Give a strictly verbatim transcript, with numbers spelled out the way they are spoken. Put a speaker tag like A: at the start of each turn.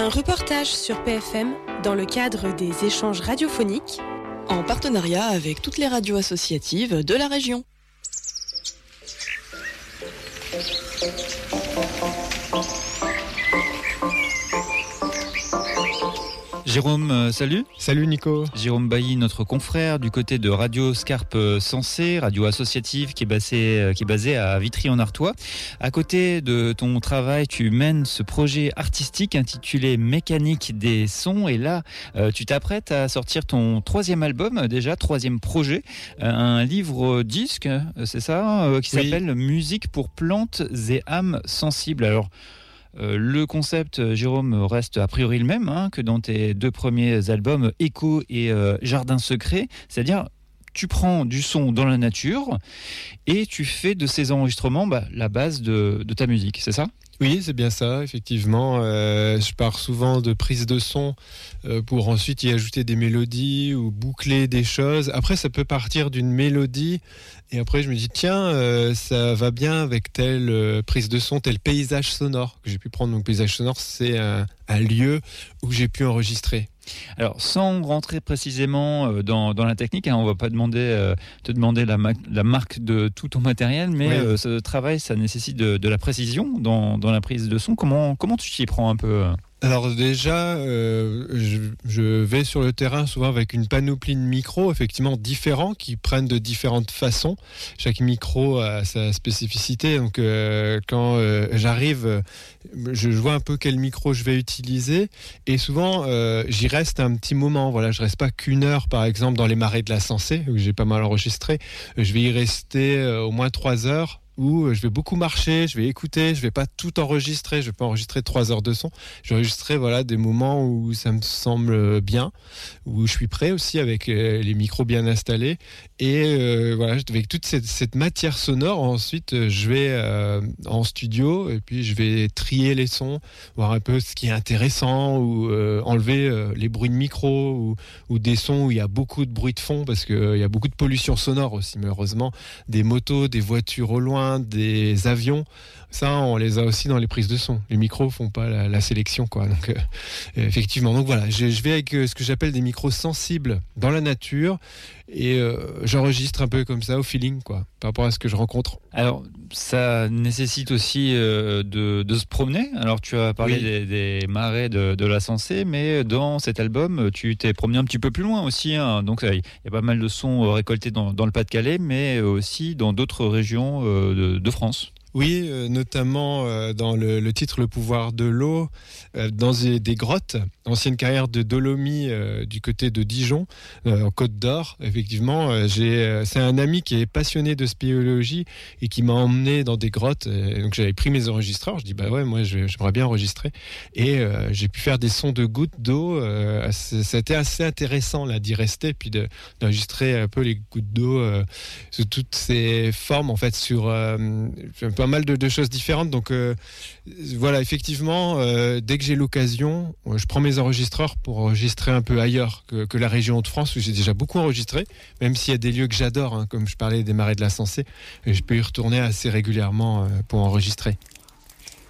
A: Un reportage sur P F M dans le cadre des échanges radiophoniques
B: en partenariat avec toutes les radios associatives de la région.
C: Jérôme, euh, salut.
D: Salut Nico.
C: Jérôme Bailly, notre confrère du côté de Radio Scarpe Sensée, radio associative qui est basée, euh, qui est basée à Vitry-en-Artois. À côté de ton travail, tu mènes ce projet artistique intitulé Mécanique des sons. Et là, euh, tu t'apprêtes à sortir ton troisième album, déjà, troisième projet, euh, un livre-disque, c'est ça, euh, qui
D: oui.
C: s'appelle Musique pour plantes et âmes sensibles. Alors, Euh, le concept, Jérôme, reste a priori le même hein, que dans tes deux premiers albums, Écho et euh, Jardin secret. C'est-à-dire, tu prends du son dans la nature et tu fais de ces enregistrements bah, la base de, de ta musique, c'est ça ?
D: Oui, c'est bien ça, effectivement. Euh, je pars souvent de prises de son euh, pour ensuite y ajouter des mélodies ou boucler des choses. Après, ça peut partir d'une mélodie et après, je me dis, tiens, euh, ça va bien avec telle euh, prise de son, tel paysage sonore que j'ai pu prendre. Donc, paysage sonore, c'est un, un lieu où j'ai pu enregistrer.
C: Alors, sans rentrer précisément dans, dans la technique, hein, on ne va pas demander, euh, te demander la, ma- la marque de tout ton matériel, mais oui. euh, ce travail, ça nécessite de, de la précision dans, dans la prise de son. Comment, comment tu t'y prends un peu ?
D: Alors déjà, euh, je, je vais sur le terrain souvent avec une panoplie de micros, effectivement différents, qui prennent de différentes façons. Chaque micro a sa spécificité, donc euh, quand euh, j'arrive, je vois un peu quel micro je vais utiliser, et souvent euh, j'y reste un petit moment. Voilà, je reste pas qu'une heure, par exemple, dans les marais de la Sensée, où j'ai pas mal enregistré. Je vais y rester euh, au moins trois heures. Où je vais beaucoup marcher, je vais écouter, je vais pas tout enregistrer, je vais pas enregistrer trois heures de son. Je vais enregistrer voilà, des moments où ça me semble bien, où je suis prêt aussi avec les micros bien installés. Et euh, voilà, avec toute cette, cette matière sonore, ensuite je vais euh, en studio et puis je vais trier les sons, voir un peu ce qui est intéressant ou euh, enlever euh, les bruits de micro ou, ou des sons où il y a beaucoup de bruit de fond parce qu'il euh, y a beaucoup de pollution sonore aussi malheureusement, des motos, des voitures au loin, des avions, ça on les a aussi dans les prises de son. Les micros font pas la, la sélection quoi. Donc euh, effectivement, donc voilà, je, je vais avec euh, ce que j'appelle des micros sensibles dans la nature et euh, j'enregistre un peu comme ça au feeling quoi, par rapport à ce que je rencontre.
C: Alors ça nécessite aussi euh, de, de se promener. Alors tu as parlé
D: oui.
C: des, des marais de, de la Sensée, mais dans cet album tu t'es promené un petit peu plus loin aussi. Hein. Donc il y a pas mal de sons récoltés dans, dans le Pas-de-Calais, mais aussi dans d'autres régions euh, de, de France.
D: Oui, euh, notamment euh, dans le, le titre Le pouvoir de l'eau, euh, dans des, des grottes, ancienne carrière de Dolomie euh, du côté de Dijon, euh, en Côte d'Or. Effectivement, euh, j'ai, euh, c'est un ami qui est passionné de spéléologie et qui m'a emmené dans des grottes. Et donc j'avais pris mes enregistreurs, je dis bah ouais, moi je, j'aimerais bien enregistrer. Et euh, j'ai pu faire des sons de gouttes d'eau. Euh, c'était assez intéressant là d'y rester, puis de, d'enregistrer un peu les gouttes d'eau euh, sous toutes ces formes en fait sur euh, pas mal de, de choses différentes. Donc euh, voilà, effectivement, euh, dès que j'ai l'occasion, je prends mes enregistreurs pour enregistrer un peu ailleurs que, que la région Hauts-de-France où j'ai déjà beaucoup enregistré, même s'il y a des lieux que j'adore, hein, comme je parlais des marais de la Sensée, et je peux y retourner assez régulièrement euh, pour enregistrer.